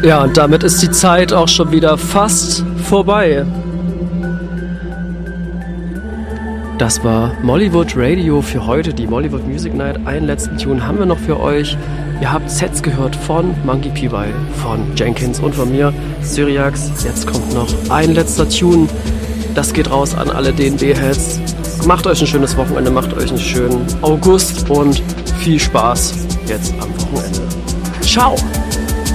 Ja, und damit ist die Zeit auch schon wieder fast vorbei. Das war Mollywood Radio für heute, die Mollywood Music Night. Einen letzten Tune haben wir noch für euch. Ihr habt Sets gehört von Monkey P. von Jenkins und von mir, Syriax. Jetzt kommt noch ein letzter Tune. Das geht raus an alle DNB-Heads. Macht euch ein schönes Wochenende, macht euch einen schönen August und viel Spaß jetzt am Wochenende. Ciao!